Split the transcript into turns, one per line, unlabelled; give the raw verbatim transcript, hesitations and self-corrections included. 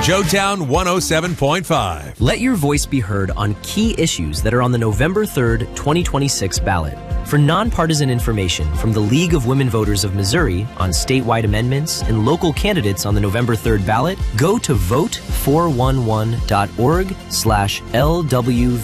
Joetown one oh seven point five.
Let your voice be heard on key issues that are on the November third, twenty twenty-six ballot. For nonpartisan information from the League of Women Voters of Missouri on statewide amendments and local candidates on the November third ballot, go to vote four one one dot org slash L W